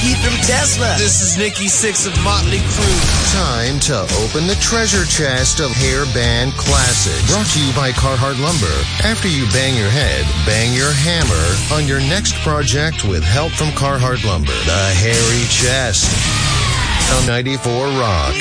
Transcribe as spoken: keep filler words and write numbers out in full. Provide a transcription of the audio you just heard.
Pete from Tesla. This is Nikki Sixx of Motley Crue. Time to open the treasure chest of hair band classics. Brought to you by Carhartt Lumber. After you bang your head, bang your hammer on your next project with help from Carhartt Lumber. The Hairy Chest on ninety-four Rock.